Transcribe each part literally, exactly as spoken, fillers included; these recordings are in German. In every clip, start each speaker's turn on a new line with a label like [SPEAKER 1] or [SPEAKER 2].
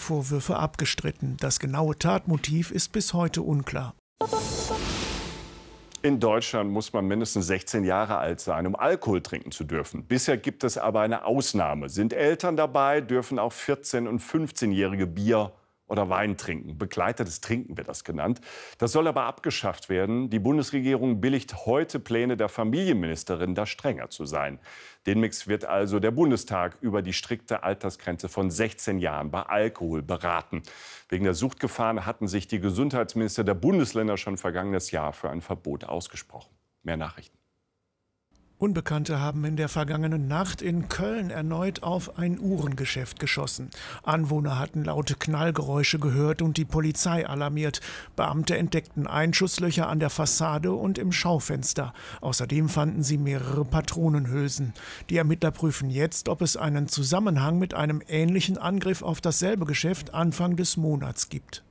[SPEAKER 1] Vorwürfe abgestritten. Das genaue Tatmotiv ist bis heute unklar.
[SPEAKER 2] In Deutschland muss man mindestens sechzehn Jahre alt sein, um Alkohol trinken zu dürfen. Bisher gibt es aber eine Ausnahme. Sind Eltern dabei, dürfen auch vierzehn- und fünfzehnjährige Bier oder Wein trinken. Begleitetes Trinken wird das genannt. Das soll aber abgeschafft werden. Die Bundesregierung billigt heute Pläne der Familienministerin, da strenger zu sein. Demnächst wird also der Bundestag über die strikte Altersgrenze von sechzehn Jahren bei Alkohol beraten. Wegen der Suchtgefahren hatten sich die Gesundheitsminister der Bundesländer schon vergangenes Jahr für ein Verbot ausgesprochen. Mehr Nachrichten.
[SPEAKER 1] Unbekannte haben in der vergangenen Nacht in Köln erneut auf ein Uhrengeschäft geschossen. Anwohner hatten laute Knallgeräusche gehört und die Polizei alarmiert. Beamte entdeckten Einschusslöcher an der Fassade und im Schaufenster. Außerdem fanden sie mehrere Patronenhülsen. Die Ermittler prüfen jetzt, ob es einen Zusammenhang mit einem ähnlichen Angriff auf dasselbe Geschäft Anfang des Monats gibt.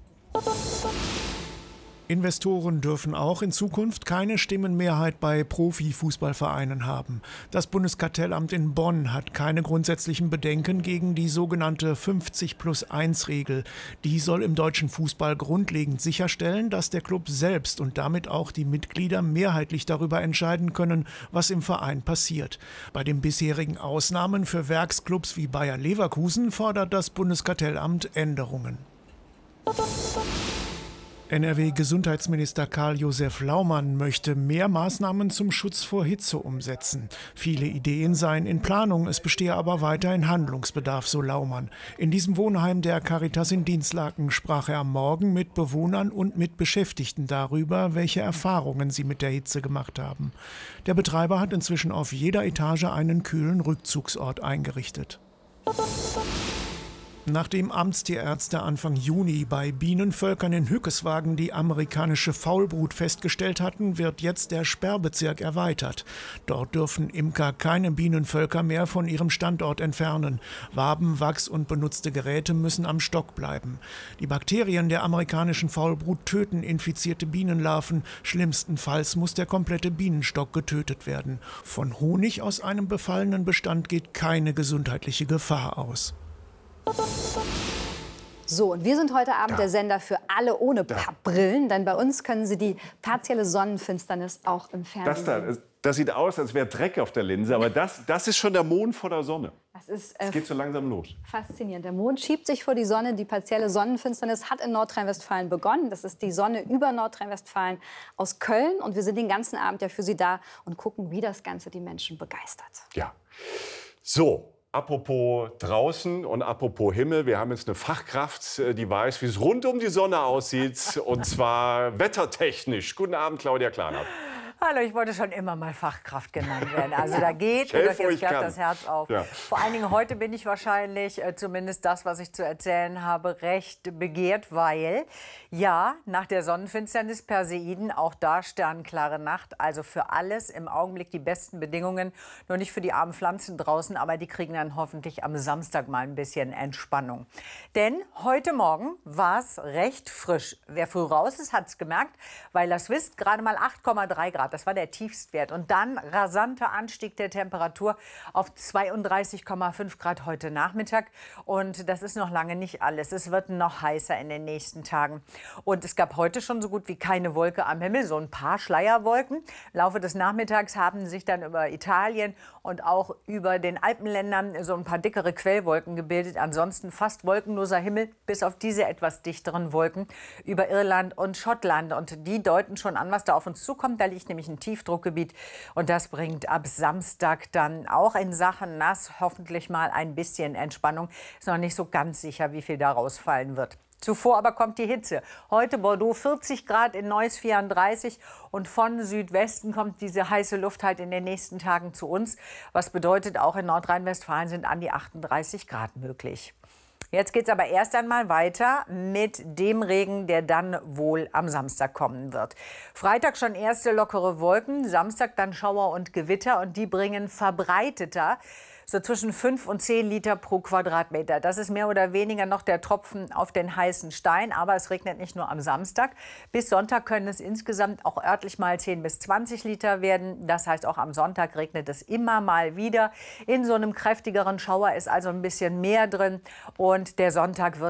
[SPEAKER 1] Investoren dürfen auch in Zukunft keine Stimmenmehrheit bei Profifußballvereinen haben. Das Bundeskartellamt in Bonn hat keine grundsätzlichen Bedenken gegen die sogenannte fünfzig plus eins Regel. Die soll im deutschen Fußball grundlegend sicherstellen, dass der Club selbst und damit auch die Mitglieder mehrheitlich darüber entscheiden können, was im Verein passiert. Bei den bisherigen Ausnahmen für Werksclubs wie Bayer Leverkusen fordert das Bundeskartellamt Änderungen. N R W-Gesundheitsminister Karl-Josef Laumann möchte mehr Maßnahmen zum Schutz vor Hitze umsetzen. Viele Ideen seien in Planung, es bestehe aber weiterhin Handlungsbedarf, so Laumann. In diesem Wohnheim der Caritas in Dinslaken sprach er am Morgen mit Bewohnern und mit Beschäftigten darüber, welche Erfahrungen sie mit der Hitze gemacht haben. Der Betreiber hat inzwischen auf jeder Etage einen kühlen Rückzugsort eingerichtet. Nachdem Amtstierärzte Anfang Juni bei Bienenvölkern in Hückeswagen die amerikanische Faulbrut festgestellt hatten, wird jetzt der Sperrbezirk erweitert. Dort dürfen Imker keine Bienenvölker mehr von ihrem Standort entfernen. Waben, Wachs und benutzte Geräte müssen am Stock bleiben. Die Bakterien der amerikanischen Faulbrut töten infizierte Bienenlarven. Schlimmstenfalls muss der komplette Bienenstock getötet werden. Von Honig aus einem befallenen Bestand geht keine gesundheitliche Gefahr aus.
[SPEAKER 3] So, und wir sind heute Abend
[SPEAKER 2] ja.
[SPEAKER 3] der Sender für alle ohne Pappbrillen, denn bei uns können Sie die partielle Sonnenfinsternis auch im Fernsehen
[SPEAKER 2] das da,
[SPEAKER 3] sehen.
[SPEAKER 2] Das sieht aus, als wäre Dreck auf der Linse, aber das, das ist schon der Mond vor der Sonne.
[SPEAKER 3] Das ist
[SPEAKER 2] Es
[SPEAKER 3] äh,
[SPEAKER 2] geht so langsam los.
[SPEAKER 3] faszinierend. Der Mond schiebt sich vor die Sonne. Die partielle Sonnenfinsternis hat in Nordrhein-Westfalen begonnen. Das ist die Sonne über Nordrhein-Westfalen aus Köln. Und wir sind den ganzen Abend ja für Sie da und gucken, wie das Ganze die Menschen begeistert.
[SPEAKER 2] Ja. So. Apropos draußen und apropos Himmel, wir haben jetzt eine Fachkraft, die weiß, wie es rund um die Sonne aussieht, und zwar wettertechnisch. Guten Abend, Claudia Klarnapp.
[SPEAKER 4] Hallo, ich wollte schon immer mal Fachkraft genannt werden. Also da geht mir doch jetzt glatt das Herz auf. Ja. Vor allen Dingen heute bin ich wahrscheinlich, äh, zumindest das, was ich zu erzählen habe, recht begehrt, weil, ja, nach der Sonnenfinsternis Perseiden, auch da sternklare Nacht. Also für alles im Augenblick die besten Bedingungen. Nur nicht für die armen Pflanzen draußen, aber die kriegen dann hoffentlich am Samstag mal ein bisschen Entspannung. Denn heute Morgen war es recht frisch. Wer früh raus ist, hat es gemerkt, weil das wisst, gerade mal acht Komma drei Grad. Das war der Tiefstwert. Und dann rasanter Anstieg der Temperatur auf zweiunddreißig Komma fünf Grad heute Nachmittag. Und das ist noch lange nicht alles. Es wird noch heißer in den nächsten Tagen. Und es gab heute schon so gut wie keine Wolke am Himmel, so ein paar Schleierwolken. Im Laufe des Nachmittags haben sich dann über Italien und auch über den Alpenländern so ein paar dickere Quellwolken gebildet. Ansonsten fast wolkenloser Himmel, bis auf diese etwas dichteren Wolken über Irland und Schottland. Und die deuten schon an, was da auf uns zukommt. Da liegt nämlich ein Tiefdruckgebiet und das bringt ab Samstag dann auch in Sachen nass hoffentlich mal ein bisschen Entspannung. Ist noch nicht so ganz sicher, wie viel da rausfallen wird. Zuvor aber kommt die Hitze. Heute Bordeaux vierzig Grad, in Neuss vierunddreißig und von Südwesten kommt diese heiße Luft halt in den nächsten Tagen zu uns. Was bedeutet, auch in Nordrhein-Westfalen sind an die achtunddreißig Grad möglich. Jetzt geht es aber erst einmal weiter mit dem Regen, der dann wohl am Samstag kommen wird. Freitag schon erste lockere Wolken, Samstag dann Schauer und Gewitter und die bringen verbreiteter so zwischen fünf und zehn Liter pro Quadratmeter. Das ist mehr oder weniger noch der Tropfen auf den heißen Stein. Aber es regnet nicht nur am Samstag. Bis Sonntag können es insgesamt auch örtlich mal zehn bis zwanzig Liter werden. Das heißt, auch am Sonntag regnet es immer mal wieder. In so einem kräftigeren Schauer ist also ein bisschen mehr drin. Und der Sonntag wird